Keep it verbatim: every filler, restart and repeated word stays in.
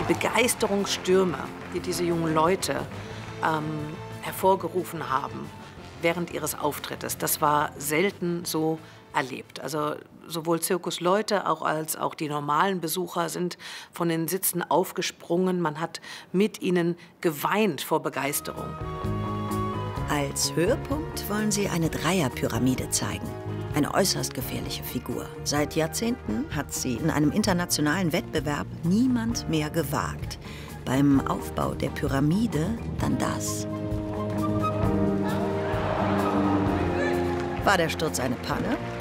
Begeisterungsstürme, die diese jungen Leute ähm, hervorgerufen haben während ihres Auftrittes, das war selten so erlebt. Also sowohl Zirkusleute auch als auch die normalen Besucher sind von den Sitzen aufgesprungen. Man hat mit ihnen geweint vor Begeisterung. Als Höhepunkt wollen sie eine Dreierpyramide zeigen. Eine äußerst gefährliche Figur. Seit Jahrzehnten hat sie in einem internationalen Wettbewerb niemand mehr gewagt. Beim Aufbau der Pyramide dann das. War der Sturz eine Panne?